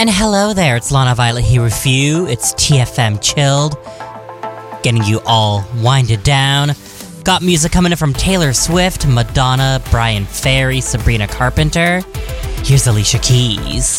And hello there, it's Lana Violet here with you. It's TFM Chilled, getting you all winded down. Got music coming in from Taylor Swift, Madonna, Brian Ferry, Sabrina Carpenter. Here's Alicia Keys.